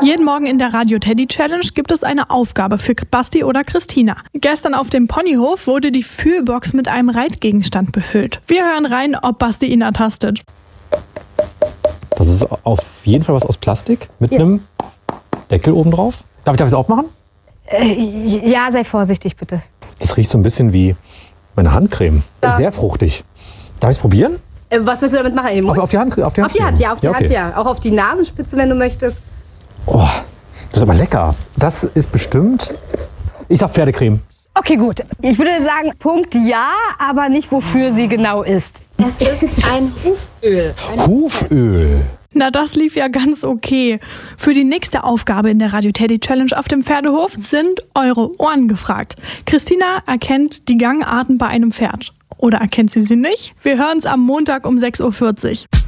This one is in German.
Jeden Morgen in der Radio Teddy Challenge gibt es eine Aufgabe für Basti oder Christina. Gestern auf dem Ponyhof wurde die Fühlbox mit einem Reitgegenstand befüllt. Wir hören rein, ob Basti ihn ertastet. Das ist auf jeden Fall was aus Plastik mit einem Deckel oben drauf. Darf ich es aufmachen? Ja, sei vorsichtig bitte. Das riecht so ein bisschen wie meine Handcreme. Ja. Sehr fruchtig. Darf ich es probieren? Was willst du damit machen? Auf die Hand? Auf die Hand, ja. Auch auf die Nasenspitze, wenn du möchtest. Oh, das ist aber lecker. Das ist bestimmt... Ich sag Pferdecreme. Okay, gut. Ich würde sagen, Punkt ja, aber nicht, wofür sie genau ist. Es ist ein Huföl. Huföl. Na, das lief ja ganz okay. Für die nächste Aufgabe in der Radio Teddy Challenge auf dem Pferdehof sind eure Ohren gefragt. Christina erkennt die Gangarten bei einem Pferd. Oder erkennt sie nicht? Wir hören es am Montag um 6:40 Uhr.